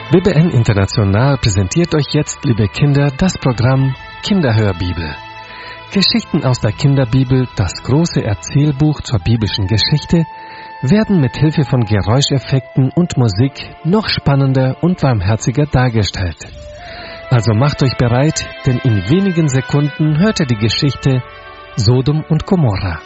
WBN International präsentiert euch jetzt, liebe Kinder, das Programm Kinderhörbibel. Geschichten aus der Kinderbibel, das große Erzählbuch zur biblischen Geschichte, werden mit Hilfe von Geräuscheffekten und Musik noch spannender und warmherziger dargestellt. Also macht euch bereit, denn in wenigen Sekunden hört ihr die Geschichte Sodom und Gomorra.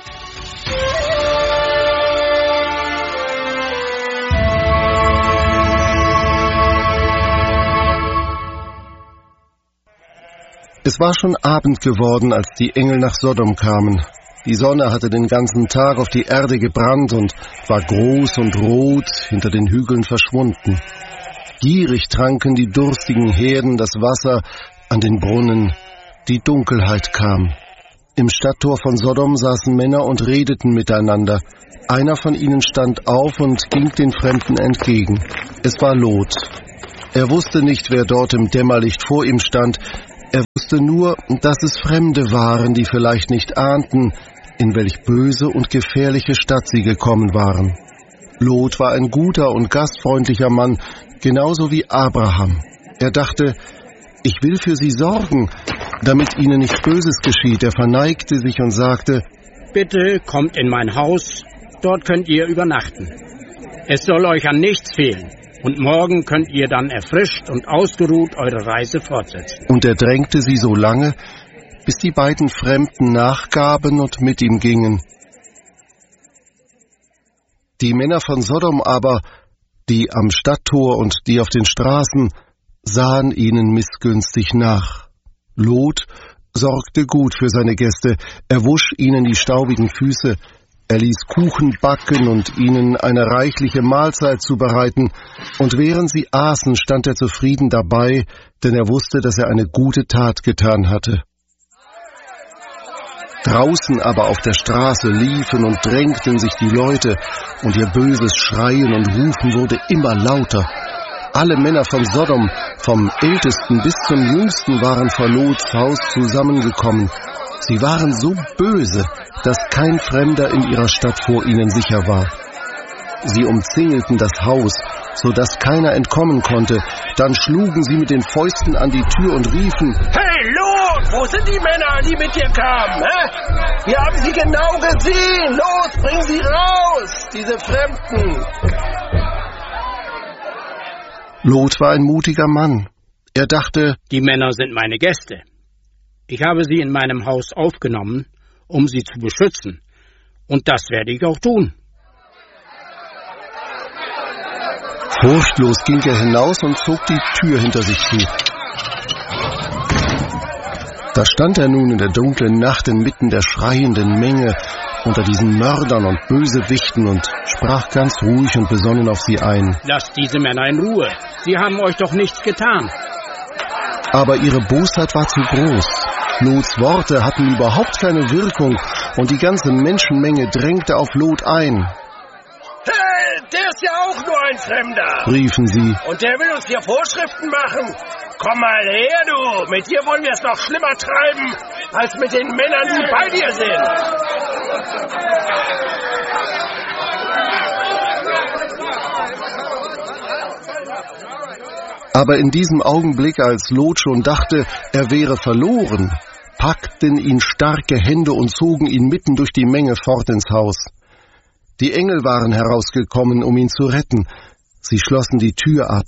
Es war schon Abend geworden, als die Engel nach Sodom kamen. Die Sonne hatte den ganzen Tag auf die Erde gebrannt und war groß und rot hinter den Hügeln verschwunden. Gierig tranken die durstigen Herden das Wasser an den Brunnen. Die Dunkelheit kam. Im Stadttor von Sodom saßen Männer und redeten miteinander. Einer von ihnen stand auf und ging den Fremden entgegen. Es war Lot. Er wusste nicht, wer dort im Dämmerlicht vor ihm stand. Er wusste nur, dass es Fremde waren, die vielleicht nicht ahnten, in welch böse und gefährliche Stadt sie gekommen waren. Lot war ein guter und gastfreundlicher Mann, genauso wie Abraham. Er dachte, ich will für sie sorgen, damit ihnen nichts Böses geschieht. Er verneigte sich und sagte, bitte kommt in mein Haus, dort könnt ihr übernachten. Es soll euch an nichts fehlen. Und morgen könnt ihr dann erfrischt und ausgeruht eure Reise fortsetzen. Und er drängte sie so lange, bis die beiden Fremden nachgaben und mit ihm gingen. Die Männer von Sodom aber, die am Stadttor und die auf den Straßen, sahen ihnen missgünstig nach. Lot sorgte gut für seine Gäste, er wusch ihnen die staubigen Füße, er ließ Kuchen backen und ihnen eine reichliche Mahlzeit zubereiten, und während sie aßen, stand er zufrieden dabei, denn er wusste, dass er eine gute Tat getan hatte. Draußen aber auf der Straße liefen und drängten sich die Leute, und ihr böses Schreien und Rufen wurde immer lauter. Alle Männer von Sodom, vom Ältesten bis zum Jüngsten, waren vor Lots Haus zusammengekommen. Sie waren so böse, dass kein Fremder in ihrer Stadt vor ihnen sicher war. Sie umzingelten das Haus, so dass keiner entkommen konnte. Dann schlugen sie mit den Fäusten an die Tür und riefen, hey Lot, wo sind die Männer, die mit dir kamen? Hä? Wir haben sie genau gesehen. Los, bring sie raus, diese Fremden. Lot war ein mutiger Mann. Er dachte, die Männer sind meine Gäste. Ich habe sie in meinem Haus aufgenommen, um sie zu beschützen. Und das werde ich auch tun. Furchtlos ging er hinaus und zog die Tür hinter sich zu. Da stand er nun in der dunklen Nacht inmitten der schreienden Menge, unter diesen Mördern und Bösewichten, und sprach ganz ruhig und besonnen auf sie ein. Lasst diese Männer in Ruhe. Sie haben euch doch nichts getan. Aber ihre Bosheit war zu groß. Lots Worte hatten überhaupt keine Wirkung, und die ganze Menschenmenge drängte auf Lot ein. Hey, der ist ja auch nur ein Fremder, riefen sie. Und der will uns hier Vorschriften machen. Komm mal her, du. Mit dir wollen wir es noch schlimmer treiben, als mit den Männern, die bei dir sind. Aber in diesem Augenblick, als Lot schon dachte, er wäre verloren, packten ihn starke Hände und zogen ihn mitten durch die Menge fort ins Haus. Die Engel waren herausgekommen, um ihn zu retten. Sie schlossen die Tür ab.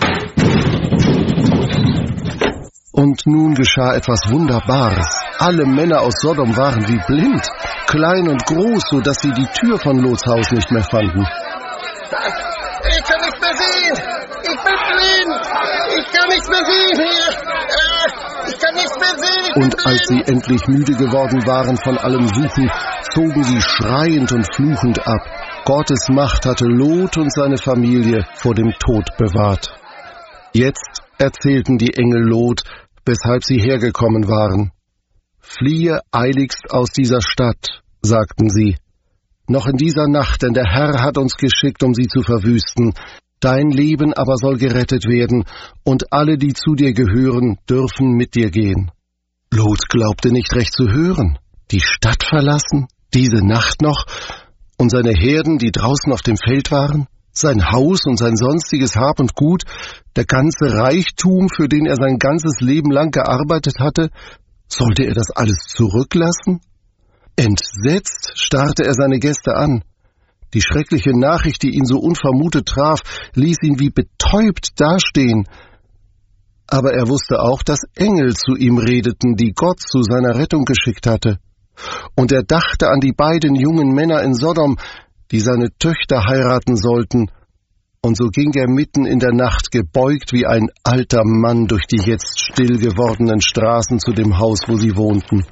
Und nun geschah etwas Wunderbares. Alle Männer aus Sodom waren wie blind, klein und groß, so dass sie die Tür von Lots Haus nicht mehr fanden. Ich kann nichts mehr sehen! Ich bin blind! Ich kann nichts mehr sehen hier! Ich kann nichts mehr sehen! Und als sie endlich müde geworden waren von allem Suchen, zogen sie schreiend und fluchend ab. Gottes Macht hatte Lot und seine Familie vor dem Tod bewahrt. Jetzt erzählten die Engel Lot, weshalb sie hergekommen waren. Fliehe eiligst aus dieser Stadt, sagten sie. Noch in dieser Nacht, denn der Herr hat uns geschickt, um sie zu verwüsten. Dein Leben aber soll gerettet werden, und alle, die zu dir gehören, dürfen mit dir gehen. Lot glaubte nicht recht zu hören. Die Stadt verlassen, diese Nacht noch, und seine Herden, die draußen auf dem Feld waren? Sein Haus und sein sonstiges Hab und Gut, der ganze Reichtum, für den er sein ganzes Leben lang gearbeitet hatte, sollte er das alles zurücklassen? Entsetzt starrte er seine Gäste an. Die schreckliche Nachricht, die ihn so unvermutet traf, ließ ihn wie betäubt dastehen. Aber er wusste auch, dass Engel zu ihm redeten, die Gott zu seiner Rettung geschickt hatte. Und er dachte an die beiden jungen Männer in Sodom, die seine Töchter heiraten sollten, und so ging er mitten in der Nacht gebeugt wie ein alter Mann durch die jetzt still gewordenen Straßen zu dem Haus, wo sie wohnten.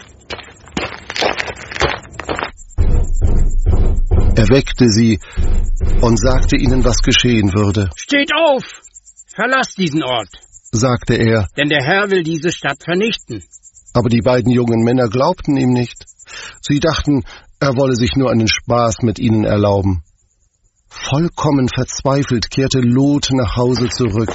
Er weckte sie und sagte ihnen, was geschehen würde. »Steht auf! Verlasst diesen Ort«, sagte er, »denn der Herr will diese Stadt vernichten.« Aber die beiden jungen Männer glaubten ihm nicht. Sie dachten, er wolle sich nur einen Spaß mit ihnen erlauben. Vollkommen verzweifelt kehrte Lot nach Hause zurück.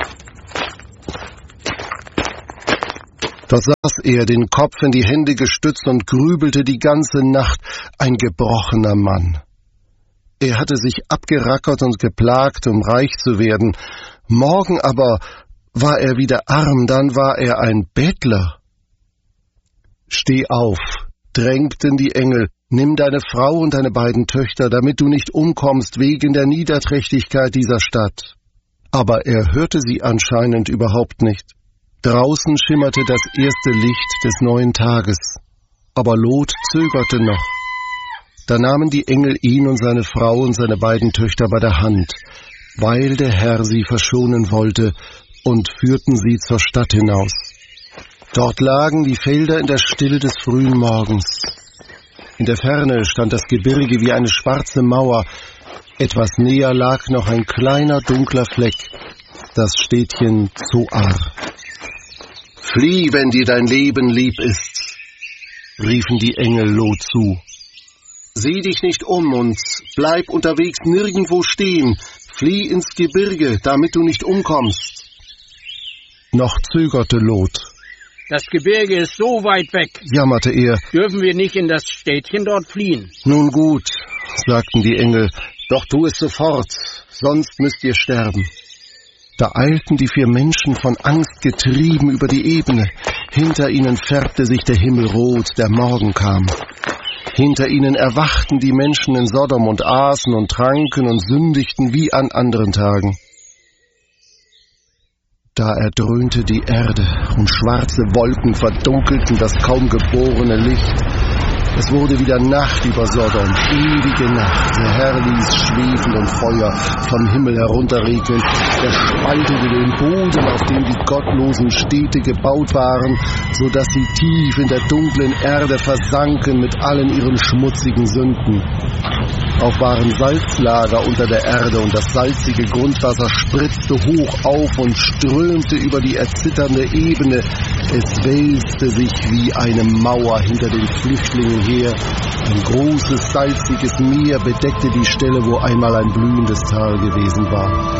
Dort saß er, den Kopf in die Hände gestützt und grübelte die ganze Nacht, ein gebrochener Mann. Er hatte sich abgerackert und geplagt, um reich zu werden. Morgen aber war er wieder arm, dann war er ein Bettler. »Steh auf«, drängten die Engel, »nimm deine Frau und deine beiden Töchter, damit du nicht umkommst wegen der Niederträchtigkeit dieser Stadt.« Aber er hörte sie anscheinend überhaupt nicht. Draußen schimmerte das erste Licht des neuen Tages, aber Lot zögerte noch. Da nahmen die Engel ihn und seine Frau und seine beiden Töchter bei der Hand, weil der Herr sie verschonen wollte, und führten sie zur Stadt hinaus. Dort lagen die Felder in der Stille des frühen Morgens. In der Ferne stand das Gebirge wie eine schwarze Mauer. Etwas näher lag noch ein kleiner, dunkler Fleck, das Städtchen Zoar. »Flieh, wenn dir dein Leben lieb ist«, riefen die Engel Lot zu. »Sieh dich nicht um und bleib unterwegs nirgendwo stehen. Flieh ins Gebirge, damit du nicht umkommst.« Noch zögerte Lot. »Das Gebirge ist so weit weg«, jammerte er. »Dürfen wir nicht in das Städtchen dort fliehen?« »Nun gut«, sagten die Engel, »doch tu es sofort, sonst müsst ihr sterben.« Da eilten die 4 Menschen von Angst getrieben über die Ebene. Hinter ihnen färbte sich der Himmel rot, der Morgen kam. Hinter ihnen erwachten die Menschen in Sodom und aßen und tranken und sündigten wie an anderen Tagen. Da erdröhnte die Erde und schwarze Wolken verdunkelten das kaum geborene Licht. Es wurde wieder Nacht über Sodom, ewige Nacht. Der Herr ließ Schwefel und Feuer vom Himmel herunterregnen. Er spaltete den Boden, auf dem die gottlosen Städte gebaut waren, so dass sie tief in der dunklen Erde versanken mit allen ihren schmutzigen Sünden. Auch waren Salzlager unter der Erde und das salzige Grundwasser spritzte hoch auf und strömte über die erzitternde Ebene. Es wälzte sich wie eine Mauer hinter den Flüchtlingen her. Ein großes, salziges Meer bedeckte die Stelle, wo einmal ein blühendes Tal gewesen war.